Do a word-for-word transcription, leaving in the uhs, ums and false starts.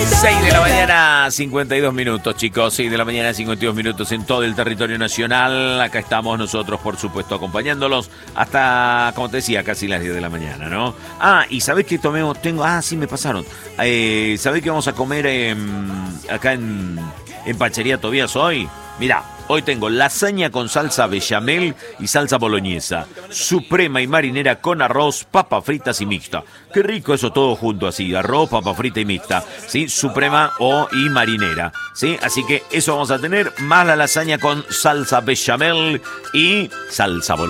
seis de la mañana, cincuenta y dos minutos, chicos. seis de la mañana, cincuenta y dos minutos en todo el territorio nacional. Acá estamos nosotros, por supuesto, acompañándolos hasta, como te decía, casi las diez de la mañana, ¿no? Ah, y ¿sabés qué tomemos? Tengo, ah, sí, me pasaron. Eh, ¿Sabés qué vamos a comer eh, acá en, en Pachería Tobías hoy? Mirá, hoy tengo lasaña con salsa bechamel y salsa boloñesa, suprema y marinera con arroz, papas fritas y mixta. Qué rico eso todo junto así, arroz, papa frita y mixta, ¿sí? Suprema o y marinera, ¿sí? Así que eso vamos a tener, más la lasaña con salsa bechamel y salsa boloñesa.